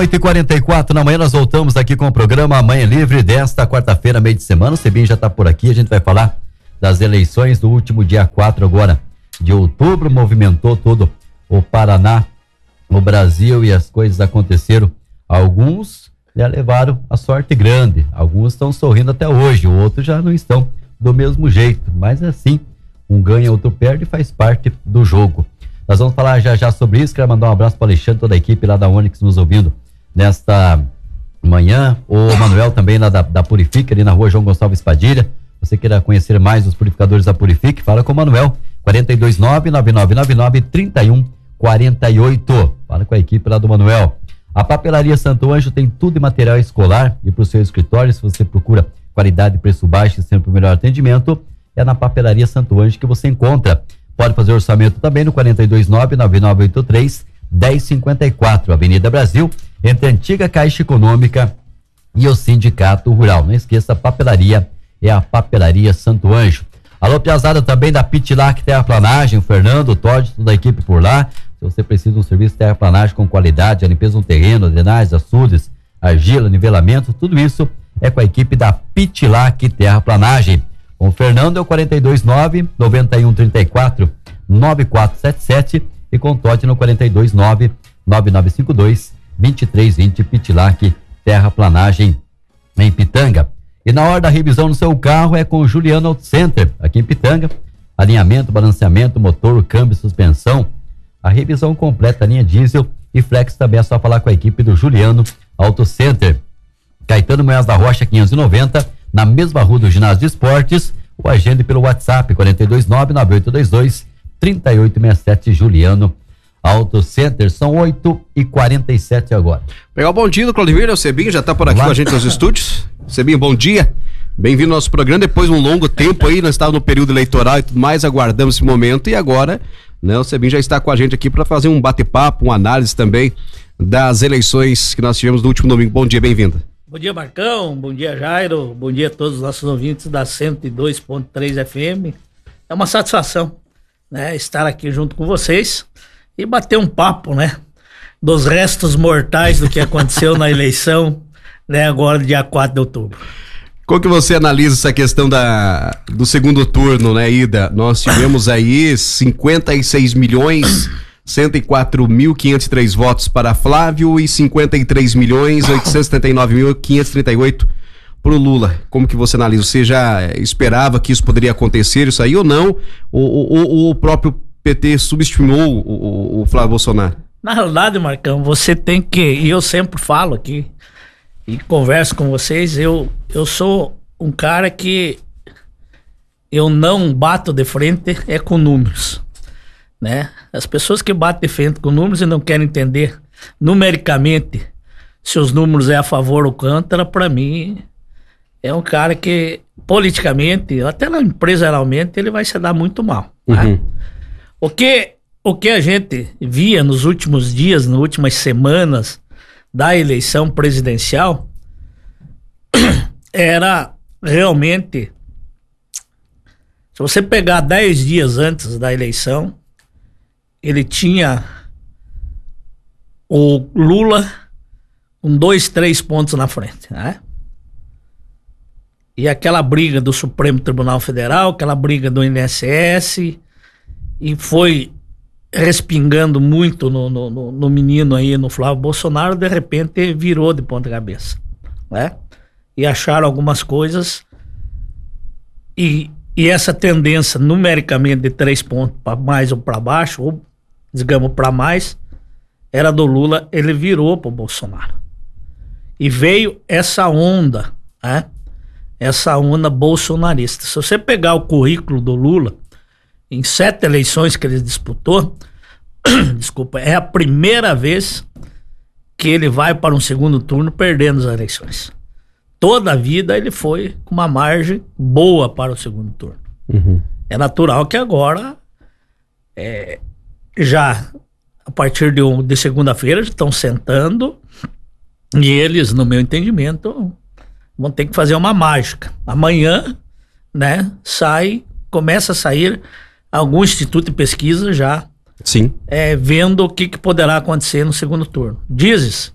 8h44 na manhã, nós voltamos aqui com o programa Manhã Livre desta quarta-feira, meio de semana. O Cebinho já está por aqui, a gente vai falar das eleições do último dia 4 agora de outubro. Movimentou todo o Paraná, o Brasil, e as coisas aconteceram. Alguns já levaram a sorte grande, alguns estão sorrindo até hoje, outros já não estão do mesmo jeito, mas assim, um ganha, outro perde, faz parte do jogo. Nós vamos falar já sobre isso. Quero mandar um abraço para o Alexandre, toda a equipe lá da Onix nos ouvindo nesta manhã. O Manuel também lá da Purifique, ali na rua João Gonçalves Padilha. Você queira conhecer mais os purificadores da Purifique, fala com o Manuel, 429-9999-3148. Fala com a equipe lá do Manuel. A Papelaria Santo Anjo tem tudo em material escolar e para o seu escritório, se você procura qualidade e preço baixo e sempre o melhor atendimento, é na Papelaria Santo Anjo que você encontra. Pode fazer orçamento também no 429-9983-1054, Avenida Brasil, entre a antiga Caixa Econômica e o Sindicato Rural. Não esqueça, a papelaria é a Papelaria Santo Anjo. Alô, piazada também da Pitlac Terraplanagem, o Fernando, o Todd, toda a equipe por lá. Se você precisa de um serviço de terraplanagem com qualidade, a limpeza do terreno, drenagem, açudes, argila, nivelamento, tudo isso é com a equipe da Pitlac Terraplanagem. Com o Fernando é o 429-9134-9477 e com o Totti no 429-9952-2320, Pitlac Terraplanagem em Pitanga. E na hora da revisão no seu carro é com o Juliano Auto Center, aqui em Pitanga. Alinhamento, balanceamento, motor, câmbio, suspensão. A revisão completa, linha diesel e flex também é só falar com a equipe do Juliano Auto Center. Caetano Moés da Rocha 590, na mesma rua do Ginásio de Esportes. O agende pelo WhatsApp 429-9822-3867, Juliano Auto Center. São 8h47 agora. Pegar o bom dia do Claudemir, o Cebinho já está por aqui com a gente nos estúdios. Cebinho, bom dia. Bem-vindo ao nosso programa. Depois de um longo tempo aí, nós estávamos no período eleitoral e tudo mais, aguardamos esse momento e agora, né, o Cebinho já está com a gente aqui para fazer um bate-papo, uma análise também das eleições que nós tivemos no último domingo. Bom dia, bem-vindo. Bom dia, Marcão, bom dia, Jairo, bom dia a todos os nossos ouvintes da 102.3 FM. É uma satisfação, né, estar aqui junto com vocês e bater um papo, né, dos restos mortais do que aconteceu na eleição, né, agora dia 4 de outubro. Como que você analisa essa questão do segundo turno, né, Ida? Nós tivemos aí 56.104.503 votos para Flávio e 53.879.538 para o Lula. Como que você analisa? Você já esperava que isso poderia acontecer, isso aí ou não? Ou o próprio PT subestimou o Flávio Bolsonaro? Na realidade, Marcão, você tem que, e eu sempre falo aqui e converso com vocês, eu sou um cara que eu não bato de frente com números, né? As pessoas que batem de frente com números e não querem entender numericamente se os números é a favor ou contra, para mim é um cara que politicamente, até empresarialmente, ele vai se dar muito mal, né? Uhum. O que a gente via nos últimos dias, nas últimas semanas da eleição presidencial era realmente, se você pegar 10 dias antes da eleição, ele tinha o Lula com 2-3 pontos na frente, né? E aquela briga do Supremo Tribunal Federal, aquela briga do INSS, e foi respingando muito no menino aí, no Flávio Bolsonaro, de repente virou de ponta cabeça, né? E acharam algumas coisas e essa tendência numericamente de 3 pontos para mais ou para baixo, ou digamos para mais, era do Lula, ele virou para o Bolsonaro. E veio essa onda, né? Essa onda bolsonarista. Se você pegar o currículo do Lula, em 7 eleições que ele disputou, desculpa, é a primeira vez que ele vai para um segundo turno perdendo as eleições. Toda a vida ele foi com uma margem boa para o segundo turno. Uhum. É natural que agora, já a partir de segunda-feira, estão sentando e eles, no meu entendimento, vão ter que fazer uma mágica. Amanhã, né, começa a sair algum instituto de pesquisa já Sim. Vendo o que poderá acontecer no segundo turno. Dizes,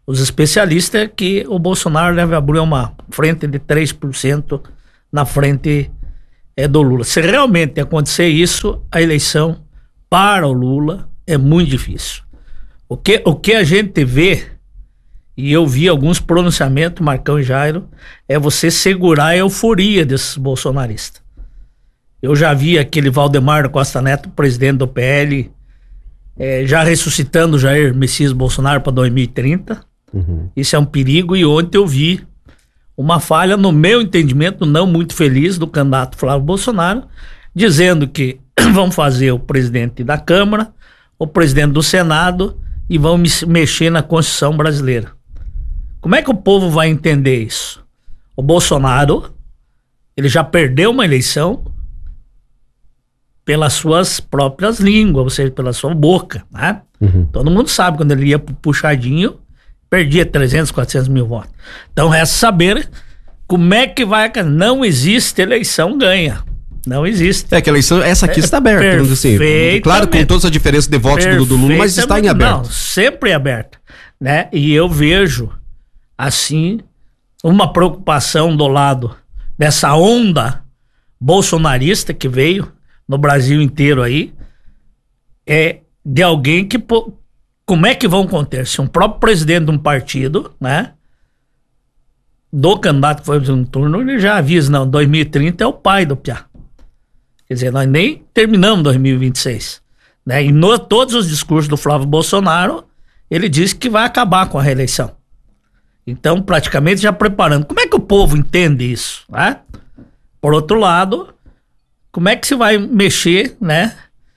os especialistas é que o Bolsonaro deve abrir uma frente de 3% na frente do Lula. Se realmente acontecer isso, a eleição para o Lula é muito difícil. O que a gente vê, e eu vi alguns pronunciamentos, Marcão e Jairo, é você segurar a euforia desses bolsonaristas. Eu já vi aquele Valdemar da Costa Neto, presidente do PL, já ressuscitando o Jair Messias Bolsonaro para 2030. Isso é um perigo. E ontem eu vi uma falha, no meu entendimento, não muito feliz, do candidato Flávio Bolsonaro, dizendo que vão fazer o presidente da Câmara, o presidente do Senado e vão mexer na Constituição brasileira. Como é que o povo vai entender isso? O Bolsonaro, ele já perdeu uma eleição pelas suas próprias línguas, ou seja, pela sua boca, né? Todo mundo sabe, quando ele ia pro puxadinho, perdia 300, 400 mil votos. Então resta saber como é que vai. Não existe eleição ganha. Não existe. É que a eleição, essa aqui está aberta, vamos dizer assim. Claro, com todas as diferenças de votos do Lula, mas está em aberto. Não, sempre aberta, né? E eu vejo, assim, uma preocupação do lado dessa onda bolsonarista que veio no Brasil inteiro aí, de alguém que... Como é que vão conter? Se um próprio presidente de um partido, né, do candidato que foi no turno, ele já avisa, não, 2030 é o pai do Piá. Quer dizer, nós nem terminamos 2026. Né? E todos os discursos do Flávio Bolsonaro, ele disse que vai acabar com a reeleição. Então, praticamente já preparando. Como é que o povo entende isso? Né? Por outro lado, como é que se vai mexer, né,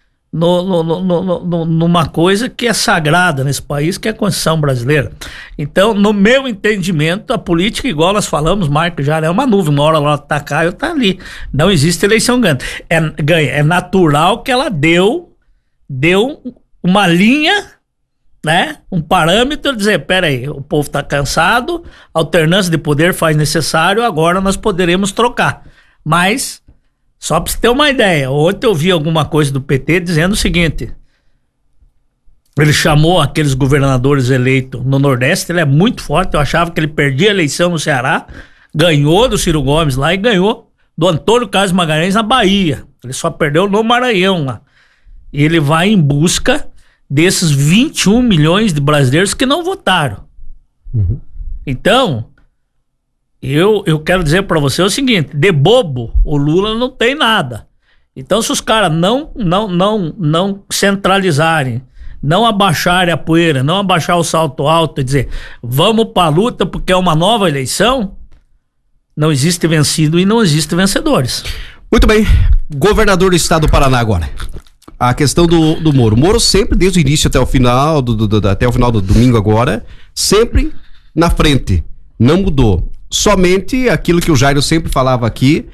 numa coisa que é sagrada nesse país, que é a Constituição brasileira? Então, no meu entendimento, a política, igual nós falamos, Marco, já é uma nuvem, uma hora ela tá cá, eu tá ali. Não existe eleição ganha. É natural que ela deu uma linha, né, um parâmetro, dizer, peraí, o povo tá cansado, a alternância de poder faz necessário, agora nós poderemos trocar. Mas, só para você ter uma ideia, ontem eu vi alguma coisa do PT dizendo o seguinte: ele chamou aqueles governadores eleitos no Nordeste, ele é muito forte, eu achava que ele perdia a eleição no Ceará, ganhou do Ciro Gomes lá e ganhou do Antônio Carlos Magalhães na Bahia. Ele só perdeu no Maranhão lá. E ele vai em busca desses 21 milhões de brasileiros que não votaram. Então, eu quero dizer para você o seguinte: de bobo, o Lula não tem nada. Então, se os caras não centralizarem, não abaixarem a poeira, não abaixar o salto alto e dizer, vamos pra luta porque é uma nova eleição, não existe vencido e não existe vencedores. Muito bem. Governador do estado do Paraná agora. A questão do Moro. O Moro sempre, desde o início até o final, até o final do domingo agora, sempre na frente. Não mudou. Somente aquilo que o Jairo sempre falava aqui,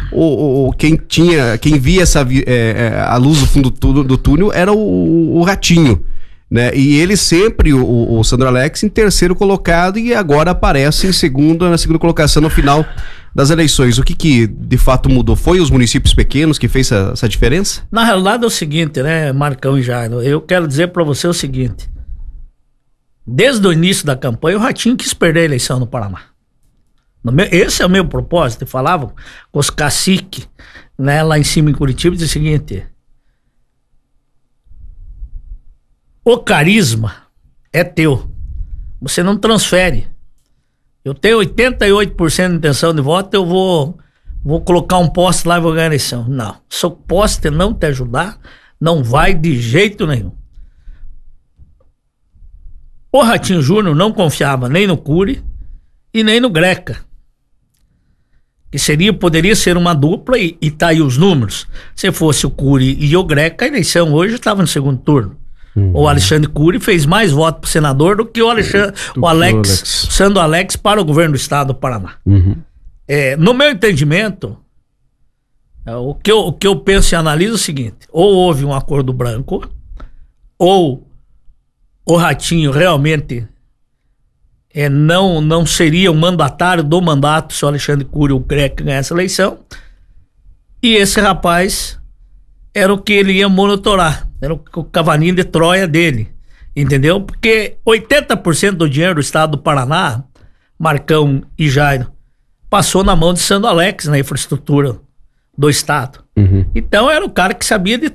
quem via a luz do fundo do túnel era o Ratinho, né? E ele sempre, o Sandro Alex, em terceiro colocado, e agora aparece na segunda colocação no final das eleições. O que de fato mudou? Foi os municípios pequenos que fez essa diferença? Na realidade é o seguinte, né, Marcão e Jairo, eu quero dizer para você o seguinte: desde o início da campanha o Ratinho quis perder a eleição no Paraná. Esse é o meu propósito. Eu falava com os caciques, né, lá em cima em Curitiba, e dizia o seguinte: o carisma é teu, você não transfere. Eu tenho 88% de intenção de voto, eu vou colocar um poste lá e vou ganhar a eleição. Não, se o poste não te ajudar, não vai de jeito nenhum. O Ratinho Júnior não confiava nem no Cury e nem no Greca, que poderia ser uma dupla, e tá aí os números. Se fosse o Cury e o Greca, a eleição hoje estava no segundo turno. O Alexandre Cury fez mais votos para senador do que o Sandro Alex para o governo do estado do Paraná. No meu entendimento, o que eu penso e analiso é o seguinte: ou houve um acordo branco, ou o Ratinho realmente não seria o mandatário do mandato se o Alexandre Cury ou o Greca ganhasse a eleição, e esse rapaz era o que ele ia monitorar, era o cavalinho de Troia dele. Entendeu? Porque 80% do dinheiro do estado do Paraná, Marcão e Jairo, passou na mão de Sandro Alex na infraestrutura do estado. Então era o cara que sabia de